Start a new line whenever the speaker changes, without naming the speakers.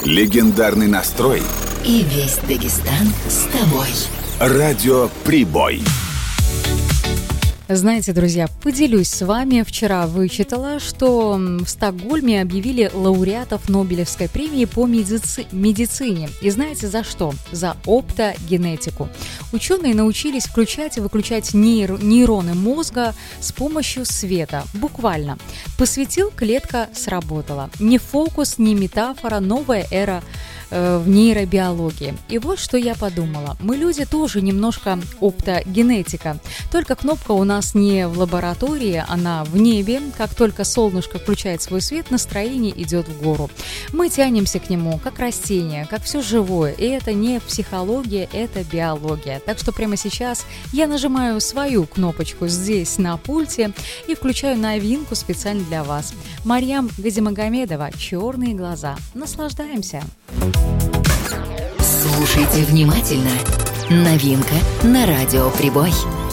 Легендарный настрой
и весь Дагестан с тобой.
Радио Прибой.
Знаете, друзья, поделюсь с вами. Вчера вычитала, что в Стокгольме объявили лауреатов Нобелевской премии по медицине. И знаете за что? За оптогенетику. Ученые научились включать и выключать нейроны мозга с помощью света. Буквально. Посветил, клетка сработала. Ни фокус, ни метафора, новая эра в нейробиологии. И вот что я подумала. Мы, люди, тоже немножко оптогенетика. Только кнопка у нас не в лаборатории, она в небе. Как только солнышко включает свой свет, настроение идет в гору. Мы тянемся к нему, как растение, как все живое. И это не психология, это биология. Так что прямо сейчас я нажимаю свою кнопочку здесь на пульте и включаю новинку специально для вас. Марьям Газимагомедова «Черные глаза». Наслаждаемся.
Слушайте внимательно. Новинка на радио Прибой.